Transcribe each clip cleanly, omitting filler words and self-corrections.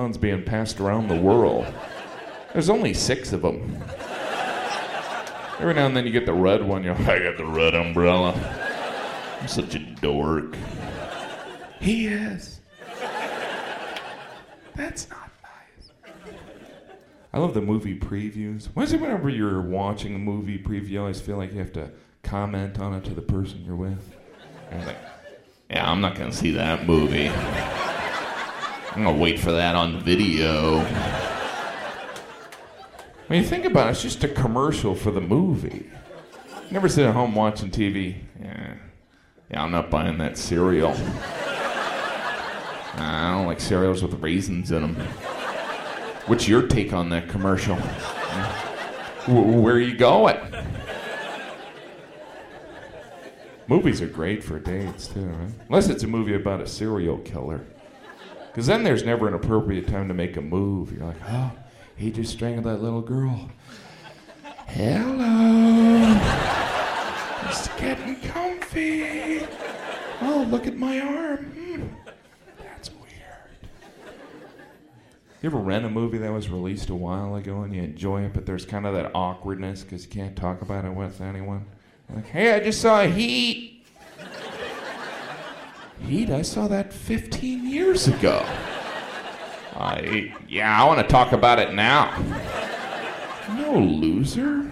umbrellas being passed around the world. There's only 6 of them. Every now and then you get the red one. You're like, I got the red umbrella. I'm such a dork. He is. That's not nice. I love the movie previews. Why is it whenever you're watching a movie preview, you always feel like you have to comment on it to the person you're with? And you're like, yeah, I'm not going to see that movie. I'm going to wait for that on video. When you think about it, it's just a commercial for the movie. You never sit at home watching TV. Yeah, I'm not buying that cereal. I don't like cereals with raisins in them. What's your take on that commercial? Where are you going? Movies are great for dates, too, right? Unless it's a movie about a serial killer. Because then there's never an appropriate time to make a move. You're like, oh, he just strangled that little girl. Hello. Just getting comfy. Oh, look at my arm. That's weird. You ever rent a movie that was released a while ago and you enjoy it, but there's kind of that awkwardness because you can't talk about it with anyone? You're like, hey, I just saw Heat. Heat? I saw that 15 years ago. I want to talk about it now. No, loser.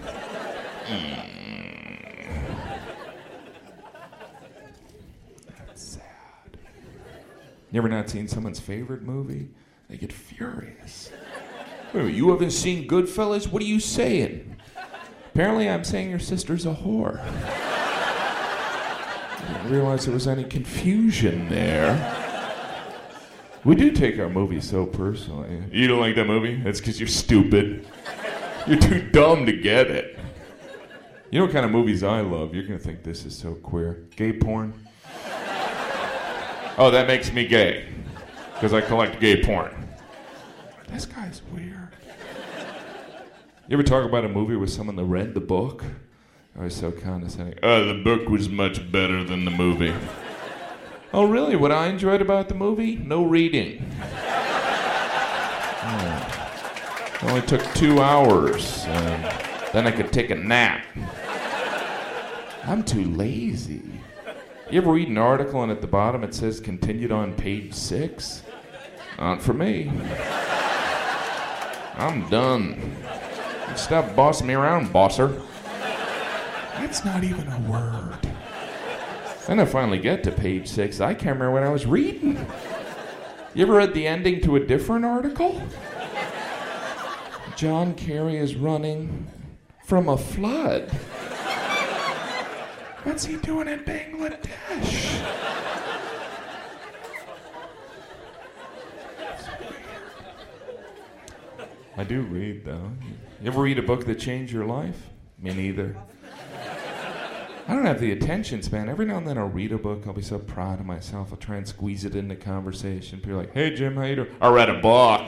That's sad. You ever not seen someone's favorite movie? They get furious. Wait a minute, you haven't seen Goodfellas? What are you saying? Apparently I'm saying your sister's a whore. I didn't realize there was any confusion there. We do take our movies so personally. You don't like that movie? That's because you're stupid. You're too dumb to get it. You know what kind of movies I love? You're going to think this is so queer. Gay porn. Oh, that makes me gay. Because I collect gay porn. This guy's weird. You ever talk about a movie with someone that read the book? I was so condescending. Oh, the book was much better than the movie. Oh, really? What I enjoyed about the movie? No reading. It only took 2 hours. Then I could take a nap. I'm too lazy. You ever read an article and at the bottom it says continued on page 6? Not for me. I'm done. Stop bossing me around, bosser. That's not even a word. Then I finally get to page 6. I can't remember what I was reading. You ever read the ending to a different article? John Kerry is running from a flood. What's he doing in Bangladesh? I do read, though. You ever read a book that changed your life? Me neither. I don't have the attention span. Every now and then I'll read a book. I'll be so proud of myself. I'll try and squeeze it into conversation. People are like, hey, Jim, how you doing? I read a book.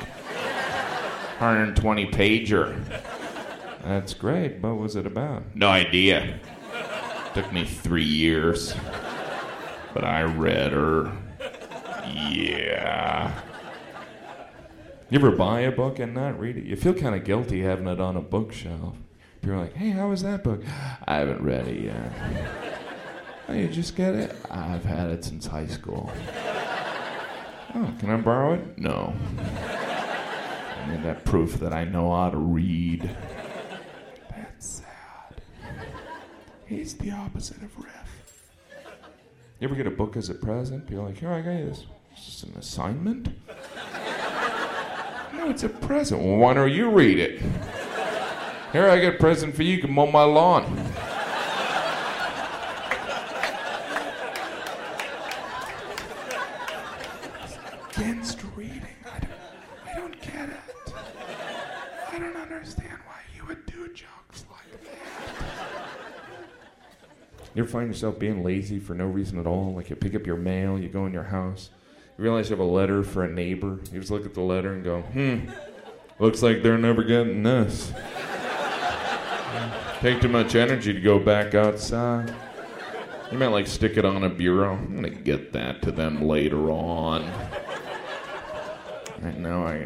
120 pager. That's great. What was it about? No idea. Took me 3 years. But I read her. Yeah. You ever buy a book and not read it? You feel kind of guilty having it on a bookshelf. People are like, hey, how was that book? I haven't read it yet. Oh, you just get it? I've had it since high school. Oh, can I borrow it? No. I need that proof that I know how to read. That's sad. He's the opposite of Riff. You ever get a book as a present? People are like, here, I got you this. Is this an assignment? No, it's a present. Well, why don't you read it? Here, I got a present for you. You can mow my lawn. Against reading. I don't get it. I don't understand why you would do jokes like that. You ever find yourself being lazy for no reason at all? Like you pick up your mail, you go in your house, you realize you have a letter for a neighbor. You just look at the letter and go, looks like they're never getting this. Take too much energy to go back outside. You might like stick it on a bureau. I'm gonna get that to them later on. Right now